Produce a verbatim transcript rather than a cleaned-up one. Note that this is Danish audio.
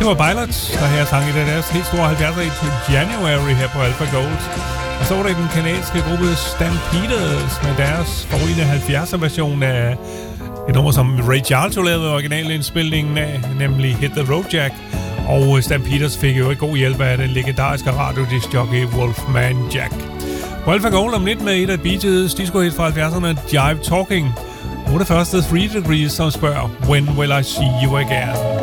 Aqua Pilots, der her sang i deres helt store halvfjerdser i January her på Alpha Gold. Og så var det den kanadiske gruppe Stampeders med deres forrige halvfjerdser version af et nummer, som Ray Charles lavede originalindspilningen af, nemlig Hit the Road Jack. Og Stampeders fik jo et god hjælp af den legendariske radiodiscjockey Wolfman Jack. På Alpha Gold om lidt med et af Bee Gees disco-hit fra halvfjerdserne, Jive Talking. Nu er det første Three Degrees, som spørger, When will I see you again?